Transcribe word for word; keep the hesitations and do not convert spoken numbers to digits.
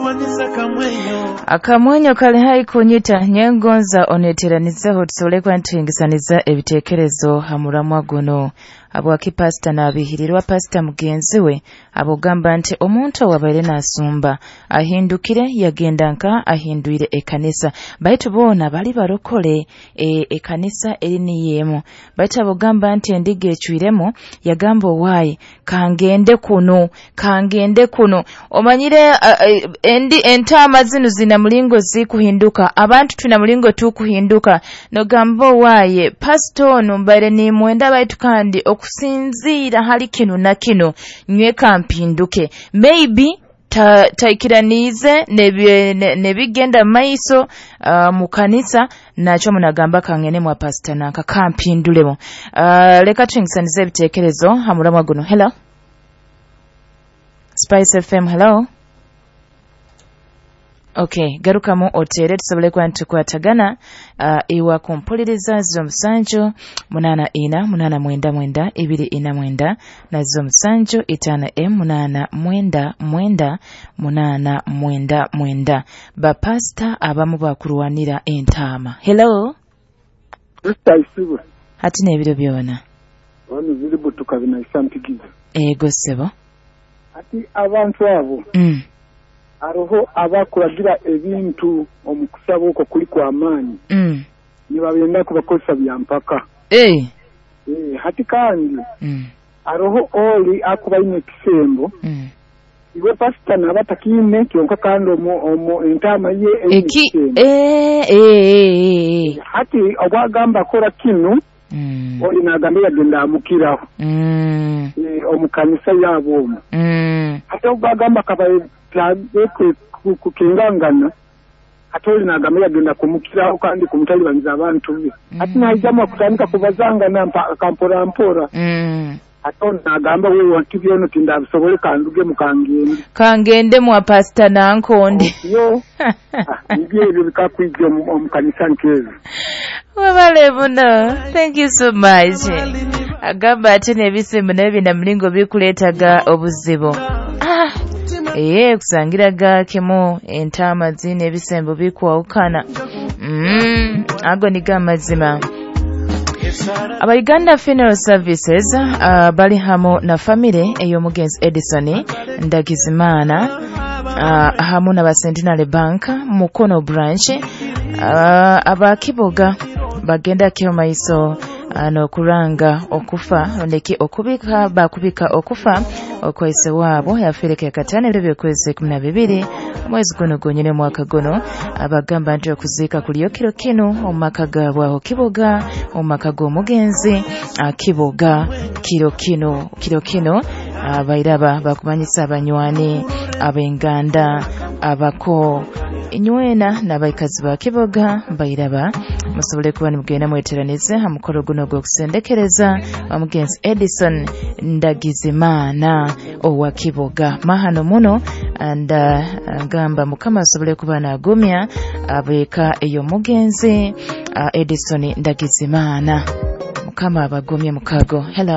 akamwenyo kali hai kunyita nyengonza oneteranizeho tusobole kwantingisaniza ebitekerezo hamuramwa guno abwaki pastor nabihirirwa pastor mugenzi we abogamba nti omuntu wabaire nasumba ahindukire yagenda nka ahinduire ekanisa baitu bona bali barokole e, ekanisa erini yemu baitu abogamba nti endiga echwiremo yagamba owaye kangende kuno kangende kuno omanyire uh, endi entama zinu zina mulingo zikuhinduka abantu tuna mulingo tu kuhinduka no gamba owaye pastor numbaire ni mwenda baitu kandi okusinzira hali kino na kino nywe kampinduke maybe ta taikiranize nebigenda ne, ne maiso uh, mu kanisa nacho munagamba kangene mwa pastor naka kampindulemo uh, leka twingisanize ebitekerezo hamuramwa guno. Hello Spice F M. Hello. Okay, garuka mu otere tusobole kwantu kwatagana uh, iwa kumpuliriza zo musanjo munana ina munana mwenda mwenda ibiri ina mwenda na zo musanjo itana m munana mwenda mwenda munana mwenda mwenda ba pastor abamu bakuruwanira entama. Hello. Sister hati nebiro byona wanu ziri butuka bina isantigiza ego sebo ati abantu abo mm. aroho abakuragira ebintu omukusaba uko kuli kwa amani mm. nibabenda kubakosa byampaka eh eh hati kandi mm. aroho oli akubaine kisembo mm. iwe pastor nabatakine kyonka kandi omo omo entama ye eki eh eh hati obwagamba kora kino mm. oli nagamba yagenda amukiraho mm. eh omukanisa yabo mm. hati obwagamba kabaye tageke kukingangana atoli nagamba yagenda kumukiraho kandi kumutalibanza abantu be ati najama kutandika kubazanga na kampora mpora mm. atoni nagamba wewe wakibyono tindabisobole kanduge mukangende kangende mwa pastor nankonde yo ngiye bikakwijja omukanisa nkezi wabale buno. Thank you so much. Agamba ati nebisembo nebina mlingo bikuletaga obuzibu ah eh kusangira gakemo entama zine ebisembo bikwawukana mm ago ni gamazima. Aba Uganda Funeral Services uh, bali hamo na family eyo mugenzi Edison Ndagizimana uh, hamu na Centenary Bank Mukono branch uh, aba Kiboga bagenda kyo maiso ano kuranga okufa ondeki okubika bakubika okufa okwese wabo yafireke katane byo kwese kumi na bibiri mwezi guno gonyene mwaka guno abagamba nti okuzika kuliyo kiro kino omaka gabwa Kiboga omaka go mugenzi Kiboga kiro kino kiro kino abairaba bakumanyisa abanywani abenganda abako inywena nabaikazi ba Kiboga bairaba musobole kuba nimugenda mweteranize hamukoro guno gwo kusendekereza omugenzi Edison Ndagizimana owa Kiboga mahano muno anda ngamba mukama asobole kuba nagumya abeka eyo mugenzi uh, Edison Ndagizimana mukama abagumye mukago. Hello.